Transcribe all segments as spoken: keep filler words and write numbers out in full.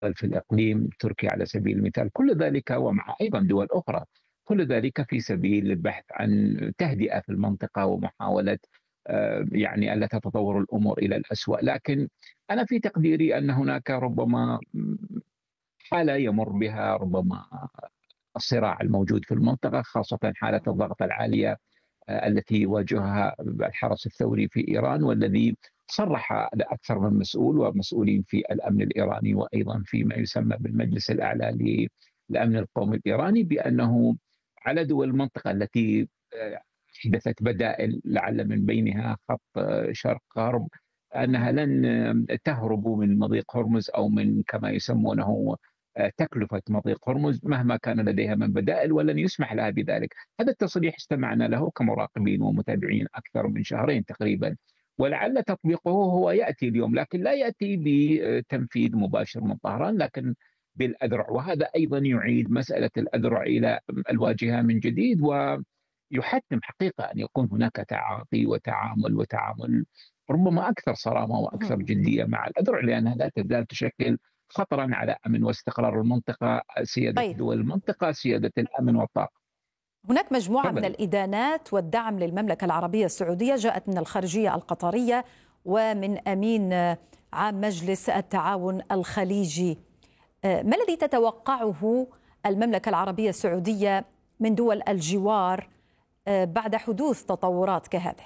في الإقليم، تركيا على سبيل المثال، كل ذلك ومع أيضا دول أخرى، كل ذلك في سبيل البحث عن تهدئة في المنطقة ومحاولة آه، يعني ألا تتطور الأمور إلى الأسوأ. لكن أنا في تقديري أن هناك ربما حالة يمر بها ربما الصراع الموجود في المنطقة، خاصة حالة الضغط العالية آه، التي يواجهها الحرس الثوري في إيران، والذي صرح أكثر من مسؤول ومسؤولين في الأمن الإيراني وأيضا فيما يسمى بالمجلس الأعلى للأمن القومي الإيراني بأنه على دول المنطقة التي آه، حدثت بدائل لعل من بينها خط آه، شرق غرب، أنها مهم. لن آه، تهرب من مضيق هرمز أو من كما يسمونه آه، تكلفة مضيق هرمز مهما كان لديها من بدائل، ولن يسمح لها بذلك. هذا التصريح استمعنا له كمراقبين ومتابعين أكثر من شهرين تقريبا، ولعل تطبيقه هو يأتي اليوم، لكن لا يأتي بتنفيذ مباشر من طهران، لكن بالأذرع. وهذا أيضا يعيد مسألة الأذرع إلى الواجهة من جديد، ويحتم حقيقة أن يكون هناك تعاطي وتعامل وتعامل ربما أكثر صرامة وأكثر مهم. جدية مع الأذرع، لأنها لا تزال تشكل خطرا على أمن واستقرار المنطقة، سيادة طيب، دول المنطقة، سيادة الأمن والطاقة. هناك مجموعة من تفضل. الإدانات والدعم للمملكة العربية السعودية جاءت من الخارجية القطرية ومن أمين عام مجلس التعاون الخليجي. ما الذي تتوقعه المملكة العربية السعودية من دول الجوار بعد حدوث تطورات كهذه؟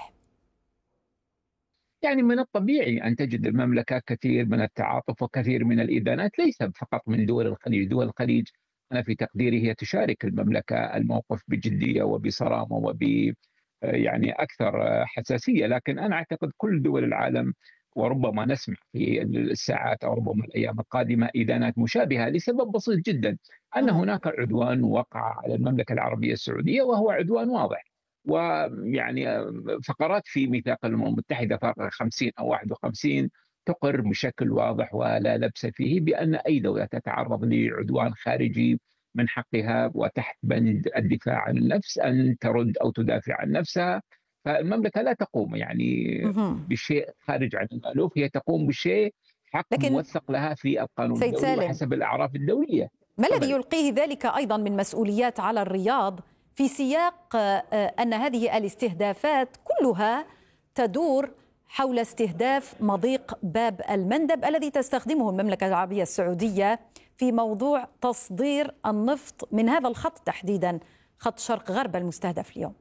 يعني من الطبيعي أن تجد المملكة كثير من التعاطف وكثير من الإدانات، ليس فقط من دول الخليج. دول الخليج أنا في تقديري هي تشارك المملكة الموقف بجدية وبصرامة وب يعني أكثر حساسية، لكن أنا أعتقد كل دول العالم، وربما نسمع في الساعات أو ربما الأيام القادمة إدانات مشابهة لسبب بسيط جدا، أن مهم. هناك عدوان وقع على المملكة العربية السعودية، وهو عدوان واضح. ويعني فقرات في ميثاق الأمم المتحدة فقرة خمسين أو واحد وخمسين تقر بشكل واضح ولا لبس فيه بأن أي دولة تتعرض لعدوان خارجي من حقها وتحت بند الدفاع عن النفس أن ترد أو تدافع عن نفسها. فالمملكة لا تقوم يعني مهم. بشيء خارج عن المألوف، هي تقوم بشيء حق لكن موثق لها في القانون سيد الدولي سالم، وحسب الأعراف الدولية. ما الذي تفضل. يلقيه ذلك أيضا من مسؤوليات على الرياض في سياق آه، أن هذه الاستهدافات كلها تدور حول استهداف مضيق باب المندب الذي تستخدمه المملكة العربية السعودية في موضوع تصدير النفط من هذا الخط تحديدا، خط شرق غرب المستهدف اليوم؟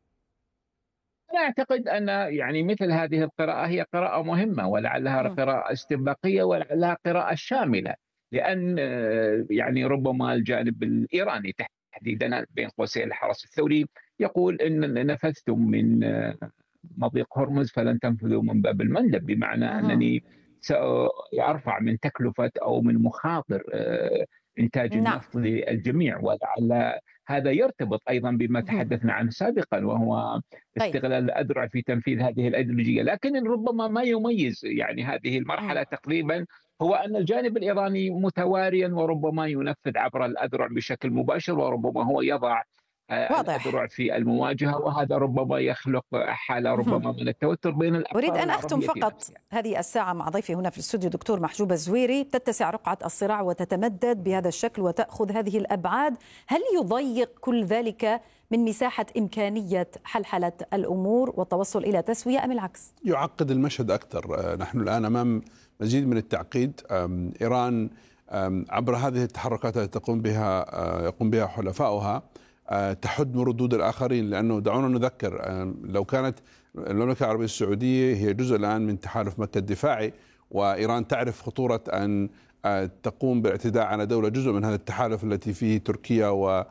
أنا أعتقد أن يعني مثل هذه القراءة هي قراءة مهمة، ولعلها مم. قراءة استباقية، ولعلها قراءة شاملة، لأن آه، يعني ربما الجانب الإيراني تحديدا بين قوسين الحرس الثوري يقول إن نفذتم من آه، مضيق هرمز فلن تنفذوا من باب المندب، بمعنى مهم. أنني سأرفع من تكلفة أو من مخاطر آه، إنتاج نعم. النفط للجميع. ولعل هذا يرتبط أيضا بما مهم. تحدثنا عنه سابقا، وهو طيب. استغلال الأذرع في تنفيذ هذه الأيديولوجية. لكن ربما ما يميز يعني هذه مم. المرحلة تقريبا هو أن الجانب الإيراني متواريا وربما ينفذ عبر الأذرع بشكل مباشر، وربما هو يضع آه، واضح. الأذرع في المواجهة، وهذا ربما يخلق حالة مهم. ربما من التوتر بين أريد الأقطار أن أختم العربية فقط نفسها. هذه الساعة مع ضيفي هنا في الاستوديو دكتور محجوب الزويري. تتسع رقعة الصراع وتتمدد بهذا الشكل وتأخذ هذه الأبعاد، هل يضيق كل ذلك من مساحة إمكانية حلحلة الأمور والتوصل إلى تسوية أم العكس؟ يعقد المشهد أكثر. نحن الآن أمام مزيد من التعقيد. إيران عبر هذه التحركات التي تقوم بها يقوم بها حلفاؤها تحد من ردود الآخرين، لأنه دعونا نذكر لو كانت المملكة العربية السعودية هي جزء الآن من تحالف مكة الدفاعي، وإيران تعرف خطورة أن تقوم بالاعتداء على دولة جزء من هذا التحالف التي فيه تركيا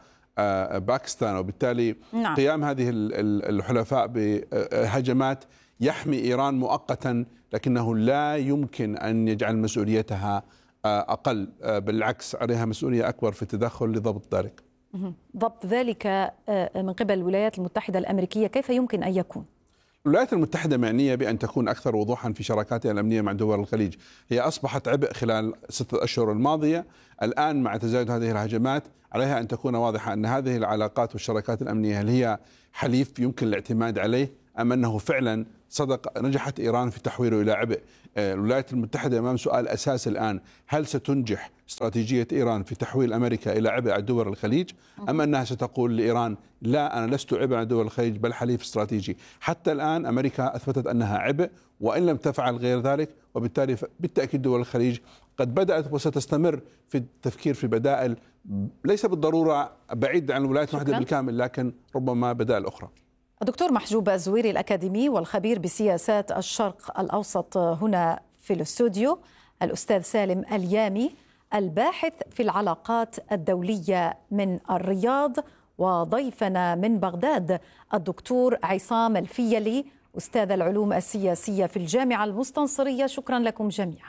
وباكستان، وبالتالي نعم. قيام هذه الحلفاء بهجمات يحمي إيران مؤقتا، لكنه لا يمكن أن يجعل مسؤوليتها أقل، بالعكس عليها مسؤولية أكبر في التدخل لضبط ذلك. ضبط ذلك من قبل الولايات المتحدة الأمريكية كيف يمكن أن يكون؟ الولايات المتحدة معنية بأن تكون أكثر وضوحا في شراكاتها الأمنية مع دول الخليج. هي أصبحت عبء خلال ستة أشهر الماضية، الآن مع تزايد هذه الهجمات عليها أن تكون واضحة أن هذه العلاقات والشراكات الأمنية هل هي حليف يمكن الاعتماد عليه أم أنه فعلا صدق نجحت إيران في تحويله إلى عبء. الولايات المتحدة أمام سؤال أساس الآن: هل ستنجح استراتيجية إيران في تحويل أمريكا إلى عبء على دول الخليج، أم أنها ستقول لإيران لا، أنا لست عبء على دول الخليج بل حليف استراتيجي؟ حتى الآن أمريكا أثبتت أنها عبء وإن لم تفعل غير ذلك، وبالتالي بالتأكيد دول الخليج قد بدأت وستستمر في التفكير في بدائل ليس بالضرورة بعيد عن الولايات المتحدة بالكامل، لكن ربما بدائل أخرى. الدكتور محجوب الزويري الأكاديمي والخبير بسياسات الشرق الأوسط هنا في الاستوديو، الأستاذ سالم اليامي الباحث في العلاقات الدولية من الرياض، وضيفنا من بغداد الدكتور عصام الفيلي أستاذ العلوم السياسية في الجامعة المستنصرية. شكرا لكم جميعا.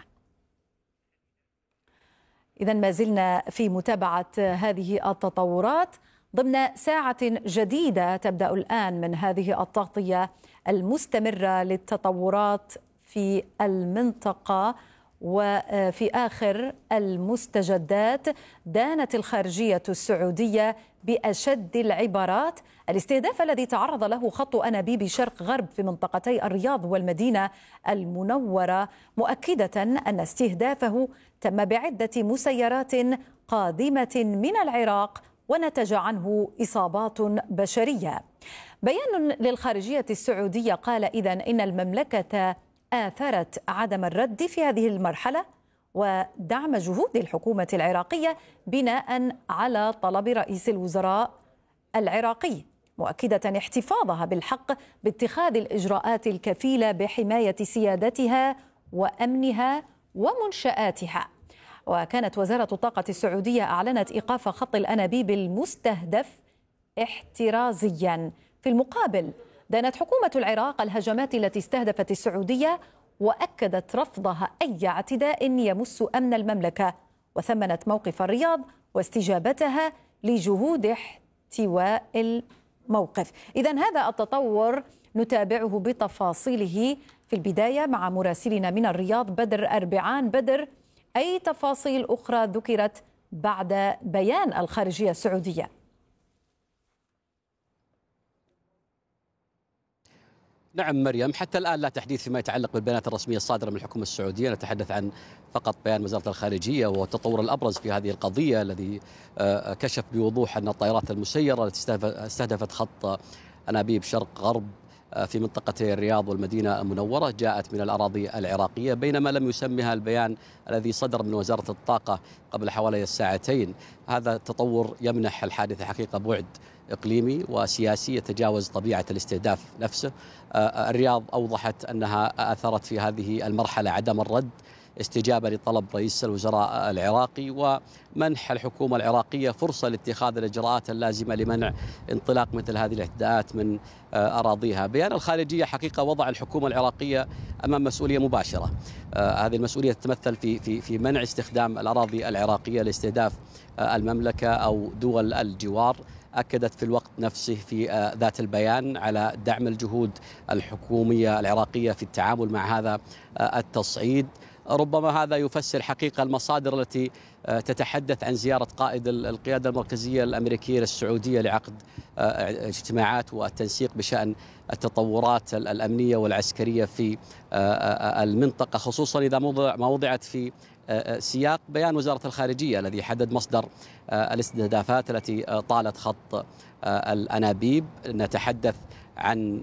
إذا ما زلنا في متابعة هذه التطورات ضمن ساعة جديدة تبدأ الآن من هذه التغطية المستمرة للتطورات في المنطقة. وفي آخر المستجدات دانت الخارجية السعودية بأشد العبارات الاستهداف الذي تعرض له خط أنابيب شرق غرب في منطقتي الرياض والمدينة المنورة، مؤكدة أن استهدافه تم بعدة مسيرات قادمة من العراق ونتج عنه إصابات بشرية. بيان للخارجية السعودية قال إذن إن المملكة آثرت عدم الرد في هذه المرحلة ودعم جهود الحكومة العراقية بناء على طلب رئيس الوزراء العراقي، مؤكدة احتفاظها بالحق باتخاذ الإجراءات الكفيلة بحماية سيادتها وأمنها ومنشآتها. وكانت وزارة الطاقة السعودية أعلنت إيقاف خط الأنابيب المستهدف احترازيا. في المقابل دانت حكومة العراق الهجمات التي استهدفت السعودية وأكدت رفضها أي اعتداء يمس أمن المملكة، وثمنت موقف الرياض واستجابتها لجهود احتواء الموقف. إذن هذا التطور نتابعه بتفاصيله في البداية مع مراسلنا من الرياض بدر أربعان. بدر، أي تفاصيل أخرى ذكرت بعد بيان الخارجية السعودية؟ نعم مريم، حتى الآن لا تحديث فيما يتعلق بالبيانات الرسمية الصادرة من الحكومة السعودية. نتحدث عن فقط بيان وزارة الخارجية والتطور الأبرز في هذه القضية الذي كشف بوضوح أن الطائرات المسيرة التي استهدفت خط أنابيب شرق غرب في منطقتي الرياض والمدينة المنورة جاءت من الأراضي العراقية، بينما لم يسمها البيان الذي صدر من وزارة الطاقة قبل حوالي ساعتين. هذا التطور يمنح الحادثة حقيقة بعد إقليمي وسياسي يتجاوز طبيعة الاستهداف نفسه. الرياض أوضحت أنها أثرت في هذه المرحلة عدم الرد استجابة لطلب رئيس الوزراء العراقي ومنح الحكومة العراقية فرصة لاتخاذ الإجراءات اللازمة لمنع انطلاق مثل هذه الاعتداءات من أراضيها. بيان الخارجية حقيقة وضع الحكومة العراقية أمام مسؤولية مباشرة. هذه المسؤولية تتمثل في في في منع استخدام الأراضي العراقية لاستهداف المملكة أو دول الجوار. أكدت في الوقت نفسه في ذات البيان على دعم الجهود الحكومية العراقية في التعامل مع هذا التصعيد. ربما هذا يفسر حقيقة المصادر التي تتحدث عن زيارة قائد القيادة المركزية الأمريكية للسعودية لعقد اجتماعات والتنسيق بشأن التطورات الأمنية والعسكرية في المنطقة، خصوصا إذا ما وضعت في سياق بيان وزارة الخارجية الذي حدد مصدر الاستهدافات التي طالت خط الأنابيب. نتحدث عن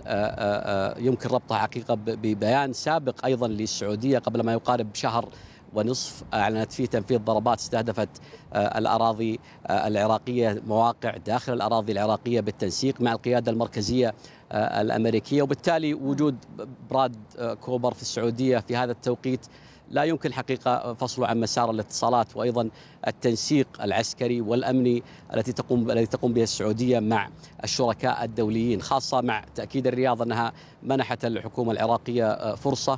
يمكن ربطها حقيقة ببيان سابق أيضا للسعودية قبل ما يقارب شهر ونصف أعلنت فيه تنفيذ ضربات استهدفت الأراضي العراقية، مواقع داخل الأراضي العراقية بالتنسيق مع القيادة المركزية الأمريكية. وبالتالي وجود براد كوبر في السعودية في هذا التوقيت لا يمكن حقيقة فصله عن مسار الاتصالات وأيضا التنسيق العسكري والأمني التي تقوم الذي تقوم به السعودية مع الشركاء الدوليين، خاصة مع تأكيد الرياض أنها منحت الحكومة العراقية فرصة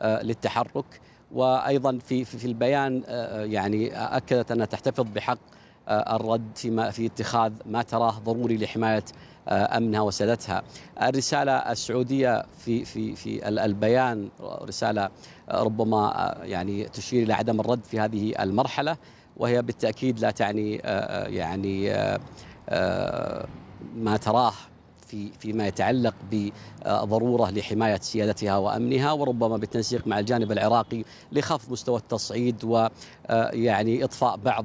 للتحرك. وأيضا في في البيان يعني أكدت أنها تحتفظ بحق الرد فيما في اتخاذ ما تراه ضروري لحماية أمنها وسيادتها. الرسالة السعودية في في في البيان رسالة ربما يعني تشير إلى عدم الرد في هذه المرحلة، وهي بالتأكيد لا تعني يعني ما تراه في في فيما يتعلق بضرورة لحماية سيادتها وأمنها، وربما بالتنسيق مع الجانب العراقي لخفض مستوى التصعيد ويعني إطفاء بعض